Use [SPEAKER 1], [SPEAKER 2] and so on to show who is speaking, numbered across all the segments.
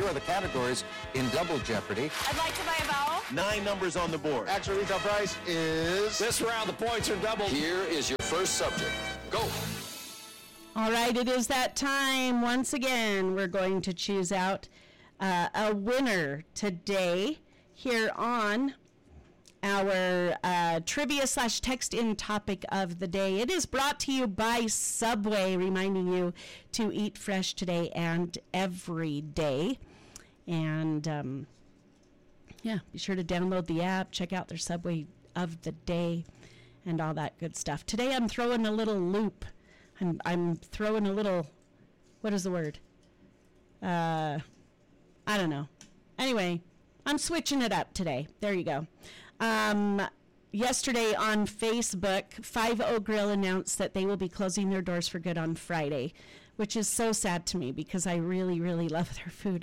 [SPEAKER 1] are the categories in Double Jeopardy.
[SPEAKER 2] I'd like to buy a vowel.
[SPEAKER 3] 9 numbers on the board.
[SPEAKER 4] Actual retail price is...
[SPEAKER 1] This round, the points are doubled. Here is your first subject. Go.
[SPEAKER 5] All right, it is that time. Once again, we're going to choose out a winner today here on our trivia/text-in topic of the day. It is brought to you by Subway, reminding you to eat fresh today and every day. And, be sure to download the app, check out their Subway of the day, and all that good stuff. Today I'm throwing a little loop. I'm throwing a little, what is the word? I don't know. Anyway, I'm switching it up today. There you go. Yesterday on Facebook, 50 Grill announced that they will be closing their doors for good on Friday, which is so sad to me because I really, really love their food.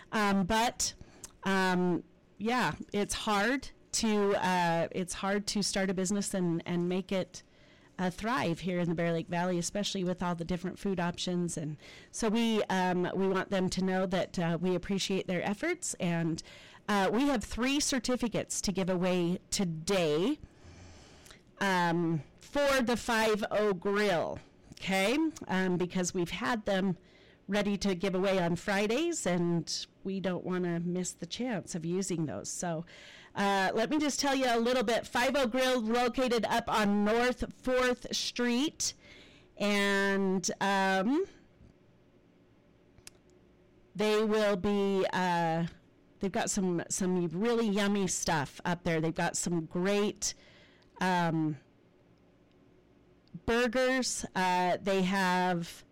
[SPEAKER 5] It's hard to start a business and make it thrive here in the Bear Lake Valley, especially with all the different food options. And so we want them to know that we appreciate their efforts, and we have 3 certificates to give away today for the 50 Grill, okay? Because we've had them ready to give away on Fridays, and we don't want to miss the chance of using those. So let me just tell you a little bit. 50 Grill located up on North 4th Street, and they will be, they've got some really yummy stuff up there. They've got some great burgers. They have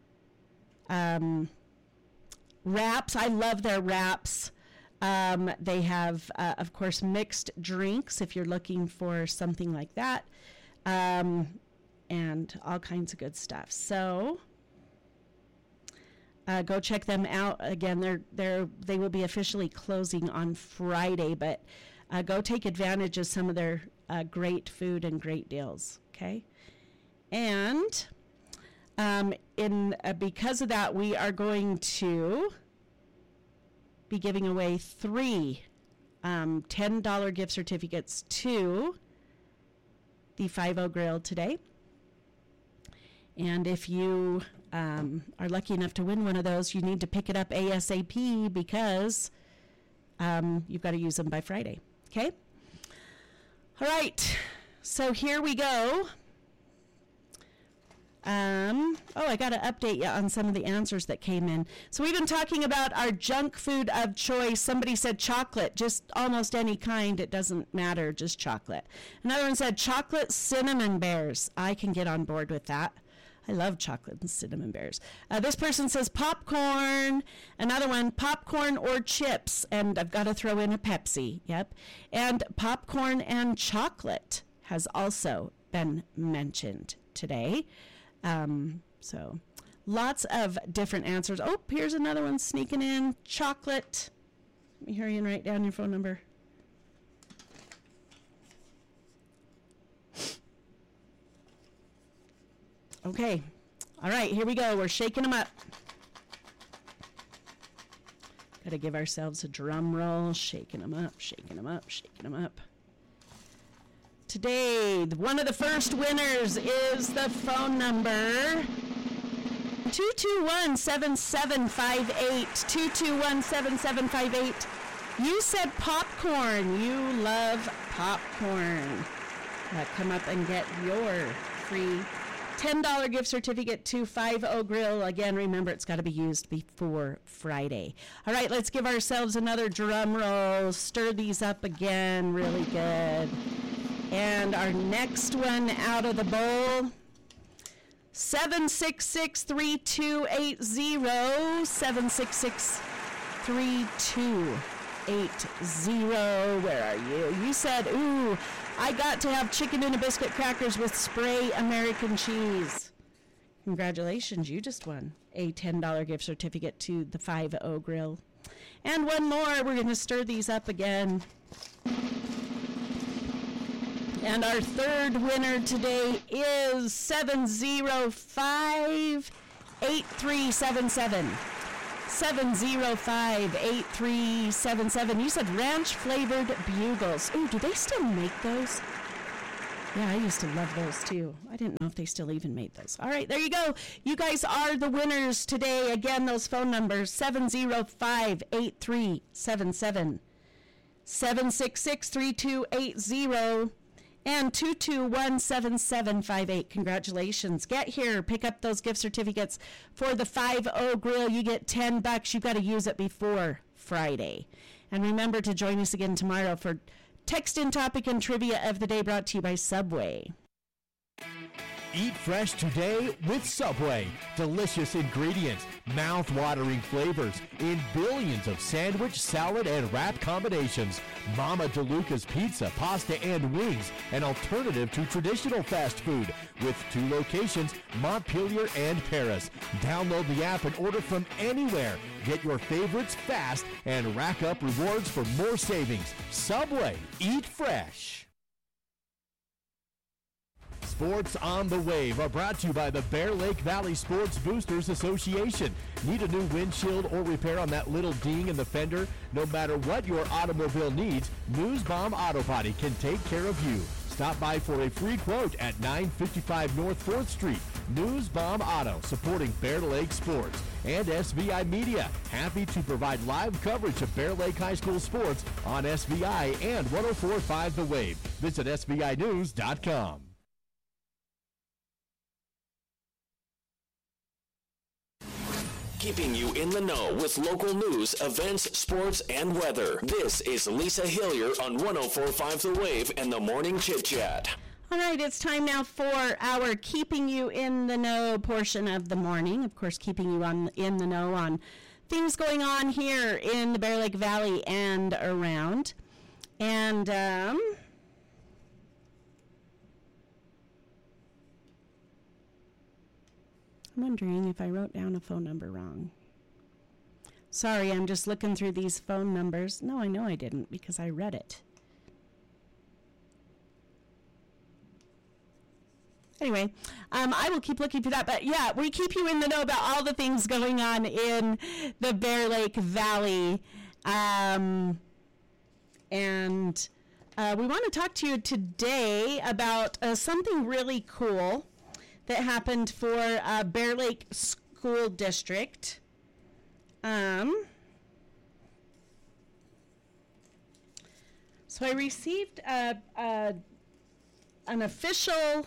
[SPEAKER 5] wraps. I love their wraps. They have, of course, mixed drinks if you're looking for something like that, and all kinds of good stuff. So go check them out. Again, they will be officially closing on Friday, but go take advantage of some of their great food and great deals. Okay, and because of that, we are going to be giving away 3 $10 gift certificates to the 50 Grill today. And if you are lucky enough to win one of those, you need to pick it up ASAP because you've got to use them by Friday. Okay? All right. So here we go. I got to update you on some of the answers that came in. So we've been talking about our junk food of choice. Somebody said chocolate, just almost any kind. It doesn't matter, just chocolate. Another one said chocolate cinnamon bears. I can get on board with that. I love chocolate and cinnamon bears. This person says popcorn. Another one, popcorn or chips. And I've got to throw in a Pepsi. Yep. And popcorn and chocolate has also been mentioned today. So lots of different answers. Oh, here's another one sneaking in. Chocolate. Let me hurry and write down your phone number. Okay. All right, here we go. We're shaking them up. Got to give ourselves a drum roll. Shaking them up, shaking them up, shaking them up. Today, one of the first winners is the phone number 221-7758. 221-7758. You said popcorn. You love popcorn. Come up and get your free $10 gift certificate to 50 Grill. Again, remember, it's got to be used before Friday. All right, let's give ourselves another drum roll. Stir these up again really good. And our next one out of the bowl, 766-3280, 766-3280. Where are you? You said, ooh, I got to have chicken and a biscuit crackers with spray American cheese. Congratulations, you just won a $10 gift certificate to the 50 Grill. And one more, we're going to stir these up again. And our third winner today is 705-8377. 705-8377. You said ranch flavored bugles. Ooh, do they still make those? Yeah, I used to love those too. I didn't know if they still even made those. All right, there you go. You guys are the winners today. Again, those phone numbers, 705-8377, 766-3280, and 221-7758. Congratulations. Get here. Pick up those gift certificates for the 5-0 Grill. You get $10. You've got to use it before Friday. And remember to join us again tomorrow for Text In Topic and Trivia of the Day, brought to you by Subway.
[SPEAKER 2] Eat fresh today with Subway. Delicious ingredients, mouth-watering flavors in billions of sandwich, salad, and wrap combinations. Mama DeLuca's Pizza, Pasta, and Wings, an alternative to traditional fast food, with 2 locations, Montpelier and Paris. Download the app and order from anywhere. Get your favorites fast and rack up rewards for more savings. Subway. Eat fresh. Sports on the Wave are brought to you by the Bear Lake Valley Sports Boosters Association. Need a new windshield or repair on that little ding in the fender? No matter what your automobile needs, Newsbomb Auto Body can take care of you. Stop by for a free quote at 955 North 4th Street. Newsbomb Auto, supporting Bear Lake Sports. And SVI Media, happy to provide live coverage of Bear Lake High School sports on SVI and 104.5 The Wave. Visit SVInews.com.
[SPEAKER 1] Keeping you in the know with local news, events, sports, and weather. This is Lisa Hillier on 104.5 The Wave and the Morning Chit Chat.
[SPEAKER 5] All right, it's time now for our Keeping You in the Know portion of the morning. Of course, keeping you in the know on things going on here in the Bear Lake Valley and around. And I'm wondering if I wrote down a phone number wrong. Sorry, I'm just looking through these phone numbers. No, I know I didn't because I read it. Anyway, I will keep looking for that. But yeah, we keep you in the know about all the things going on in the Bear Lake Valley. And we want to talk to you today about something really cool that happened for Bear Lake School District. So I received an official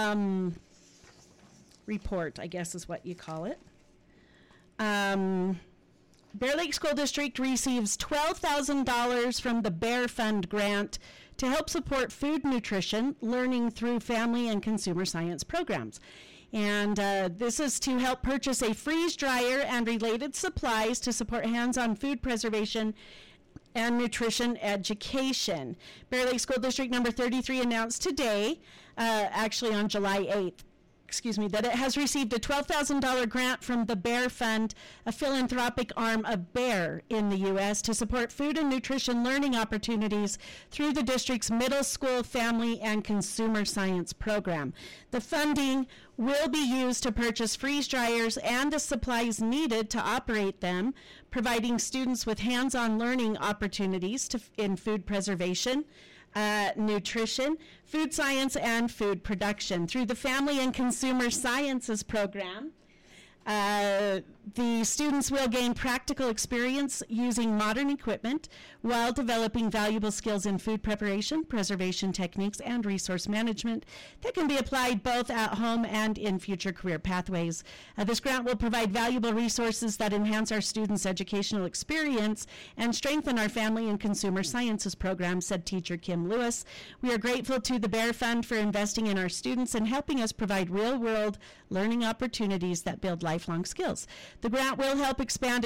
[SPEAKER 5] report, I guess is what you call it. Bear Lake School District receives $12,000 from the Bear Fund grant to help support food nutrition learning through family and consumer science programs. And this is to help purchase a freeze dryer and related supplies to support hands-on food preservation and nutrition education. Bear Lake School District number 33 announced today, actually on July 8th, that it has received a $12,000 grant from the Bear Fund, a philanthropic arm of Bear in the U.S., to support food and nutrition learning opportunities through the district's middle school family and consumer science program. The funding will be used to purchase freeze dryers and the supplies needed to operate them, providing students with hands-on learning opportunities in food preservation, nutrition, food science, and food production. Through the Family and Consumer Sciences program, the students will gain practical experience using modern equipment while developing valuable skills in food preparation, preservation techniques, and resource management that can be applied both at home and in future career pathways. This grant will provide valuable resources that enhance our students' educational experience and strengthen our Family and Consumer Sciences program, said teacher Kim Lewis. We are grateful to the Bear Fund for investing in our students and helping us provide real-world learning opportunities that build lifelong skills. The grant will help expand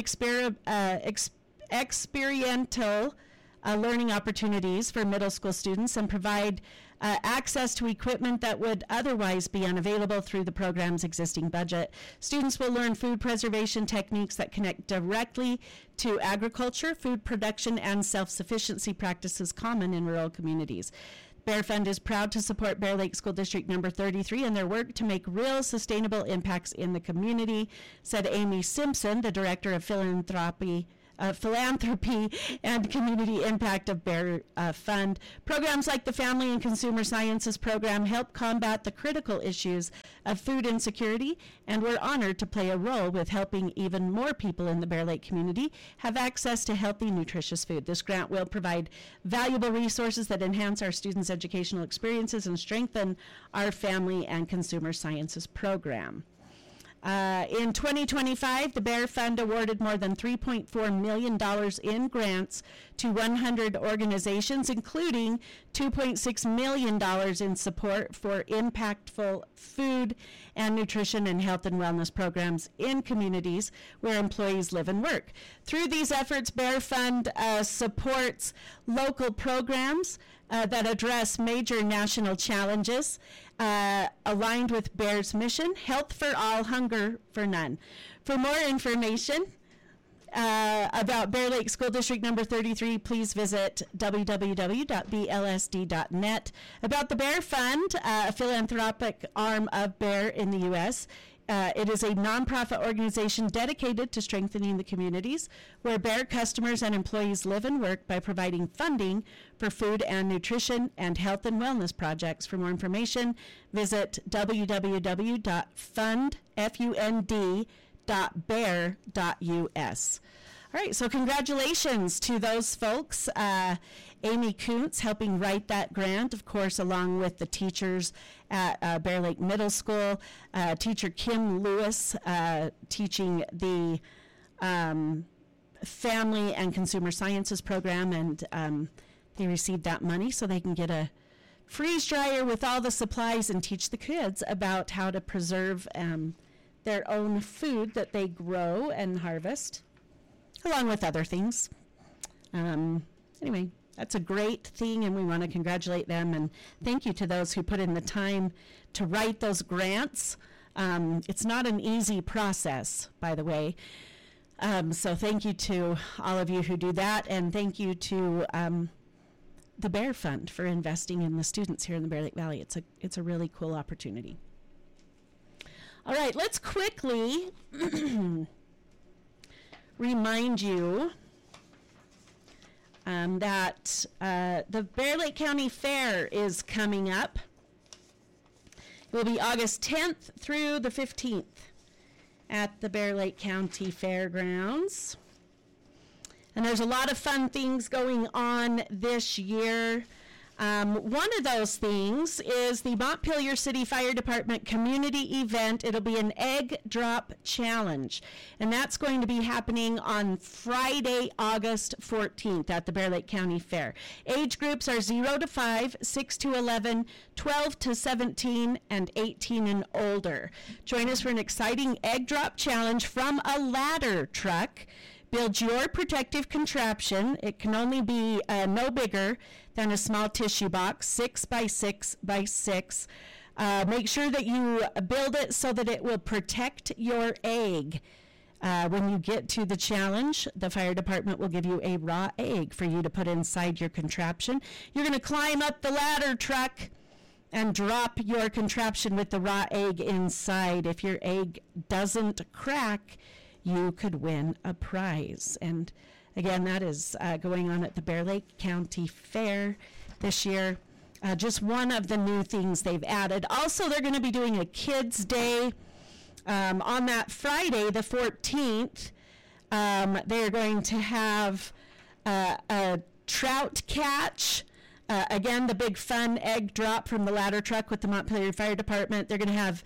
[SPEAKER 5] experiential learning opportunities for middle school students and provide access to equipment that would otherwise be unavailable through the program's existing budget. Students will learn food preservation techniques that connect directly to agriculture, food production, and self-sufficiency practices common in rural communities. Bear Fund is proud to support Bear Lake School District number 33 in their work to make real sustainable impacts in the community, said Amy Simpson, the Director of Philanthropy and Community Impact of Bear Fund. Programs like the Family and Consumer Sciences Program help combat the critical issues of food insecurity, and we're honored to play a role with helping even more people in the Bear Lake community have access to healthy, nutritious food. This grant will provide valuable resources that enhance our students' educational experiences and strengthen our Family and Consumer Sciences Program. In 2025, the Bear Fund awarded more than $3.4 million in grants to 100 organizations, including $2.6 million in support for impactful food and nutrition and health and wellness programs in communities where employees live and work. Through these efforts, Bear Fund supports local programs that address major national challenges aligned with Bear's mission, health for all, hunger for none. For more information about Bear Lake School District number 33, please visit www.blsd.net. About the Bear Fund, a philanthropic arm of Bear in the U.S., it is a nonprofit organization dedicated to strengthening the communities where Bear customers and employees live and work by providing funding for food and nutrition and health and wellness projects. For more information, visit www.fund.bear.us. All right, so congratulations to those folks. Amy Kuntz helping write that grant, of course, along with the teachers at Bear Lake Middle School. Teacher Kim Lewis teaching the Family and Consumer Sciences program, and they received that money so they can get a freeze dryer with all the supplies and teach the kids about how to preserve their own food that they grow and harvest, along with other things. Anyway, that's a great thing, and we want to congratulate them, and thank you to those who put in the time to write those grants. It's not an easy process, by the way. So thank you to all of you who do that, and thank you to the Bear Fund for investing in the students here in the Bear Lake Valley. It's a really cool opportunity. All right, let's quickly remind you that the Bear Lake County Fair is coming up. It will be August 10th through the 15th at the Bear Lake County Fairgrounds. And there's a lot of fun things going on this year. One of those things is the Montpelier City Fire Department community event. It'll be an egg drop challenge, and that's going to be happening on Friday, August 14th at the Bear Lake County Fair. Age groups are 0 to 5, 6 to 11, 12 to 17, and 18 and older. Join us for an exciting egg drop challenge from a ladder truck. Build your protective contraption. It can only be no bigger than a small tissue box, 6 by 6 by 6. Make sure that you build it so that it will protect your egg. When you get to the challenge, the fire department will give you a raw egg for you to put inside your contraption. You're going to climb up the ladder truck and drop your contraption with the raw egg inside. If your egg doesn't crack, you could win a prize. And again, that is going on at the Bear Lake County Fair this year. Just one of the new things they've added. Also, they're going to be doing a Kids Day on that Friday, the 14th. They're going to have a trout catch. Again, the big fun egg drop from the ladder truck with the Montpelier Fire Department. They're going to have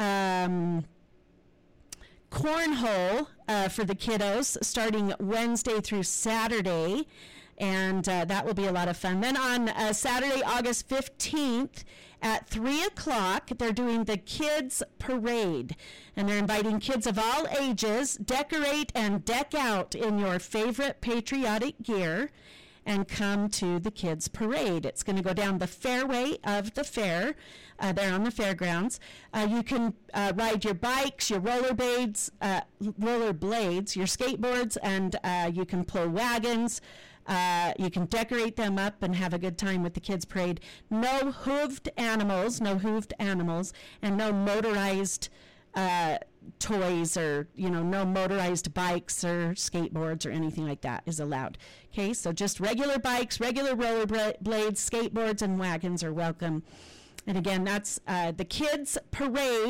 [SPEAKER 5] cornhole for the kiddos starting Wednesday through Saturday, and that will be a lot of fun. Then on Saturday, August 15th at 3 o'clock, they're doing the Kids Parade, and they're inviting kids of all ages. Decorate and deck out in your favorite patriotic gear and come to the Kids Parade. It's going to go down the fairway of the fair there on the fairgrounds. You can ride your bikes, your rollerblades, your skateboards, and you can pull wagons. You can decorate them up and have a good time with the kids' parade. No hooved animals, and no motorized toys or, no motorized bikes or skateboards or anything like that is allowed. Okay, so just regular bikes, regular rollerblades, skateboards, and wagons are welcome. And again, that's the kids' parade.